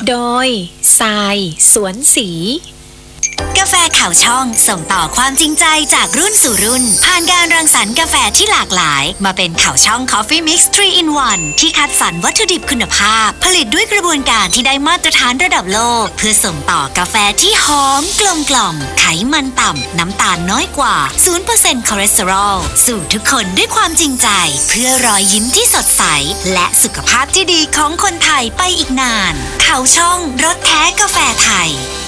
โดยทรายสวนสีกาแฟข่าวช่องส่งต่อความจริงใจจากรุ่นสู่รุ่นผ่านการรังสรรค์กาแฟที่หลากหลายมาเป็นข่าวช่อง Coffee Mix 3 in 1 ที่คัดสรรวัตถุดิบคุณภาพผลิตด้วยกระบวนการที่ได้มาตรฐานระดับโลกเพื่อส่งต่อกาแฟที่หอมกลมกล่อมไขมันต่ำน้ำตาลน้อยกว่า 0% คอเลสเตอรอลสู่ทุกคนด้วยความจริงใจเพื่อรอยยิ้มที่สดใสและสุขภาพที่ดีของคนไทยไปอีกนานข่าวช่องรสแท้กาแฟไทย